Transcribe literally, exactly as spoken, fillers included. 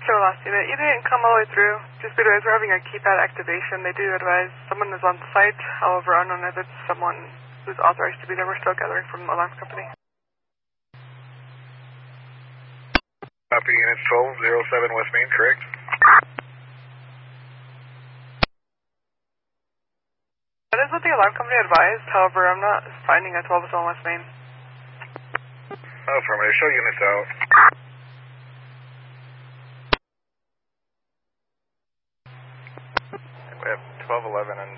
Show last unit. You didn't come all the way through. Just because we're having a keypad activation, they do advise someone is on site. However, unknown if it's someone who's authorized to be there. We're still gathering from the alarm company. Copy, unit twelve oh seven West Main, correct? That is what the alarm company advised. However, I'm not finding a twelve oh seven West Main. Affirmative. Show units out. We have twelve eleven and